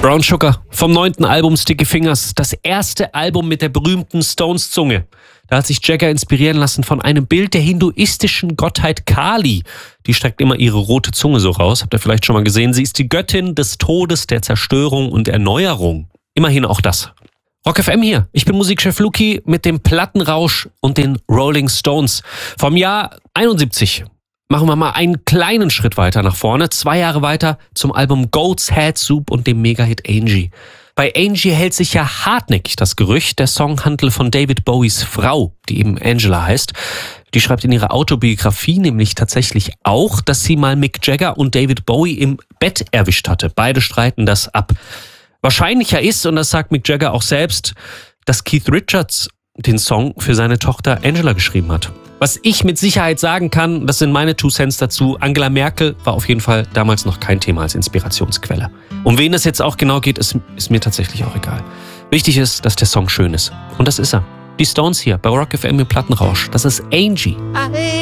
Brown Sugar vom 9. Album Sticky Fingers, das erste Album mit der berühmten Stones-Zunge. Da hat sich Jagger inspirieren lassen von einem Bild der hinduistischen Gottheit Kali. Die streckt immer ihre rote Zunge so raus, habt ihr vielleicht schon mal gesehen. Sie ist die Göttin des Todes, der Zerstörung und Erneuerung. Immerhin auch das. Rock FM hier, ich bin Musikchef Luki mit dem Plattenrausch und den Rolling Stones. Vom Jahr 71 machen wir mal einen kleinen Schritt weiter nach vorne, 2 Jahre weiter zum Album Goat's Head Soup und dem Megahit Angie. Bei Angie hält sich ja hartnäckig das Gerücht, der Song handle von David Bowies Frau, die eben Angela heißt. Die schreibt in ihrer Autobiografie nämlich tatsächlich auch, dass sie mal Mick Jagger und David Bowie im Bett erwischt hatte. Beide streiten das ab. Wahrscheinlicher ist, und das sagt Mick Jagger auch selbst, dass Keith Richards den Song für seine Tochter Angela geschrieben hat. Was ich mit Sicherheit sagen kann, das sind meine 2 Cents dazu. Angela Merkel war auf jeden Fall damals noch kein Thema als Inspirationsquelle. Um wen es jetzt auch genau geht, ist mir tatsächlich auch egal. Wichtig ist, dass der Song schön ist. Und das ist er. Die Stones hier bei Rock FM im Plattenrausch. Das ist Angie.